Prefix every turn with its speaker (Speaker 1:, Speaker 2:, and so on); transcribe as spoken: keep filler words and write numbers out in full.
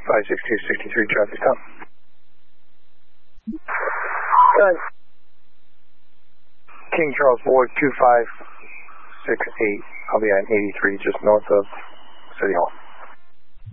Speaker 1: five six two sixty-three, traffic stop.
Speaker 2: Good.
Speaker 1: King Charles Board two five six eight. I'll be at eighty-three, just north of City Hall.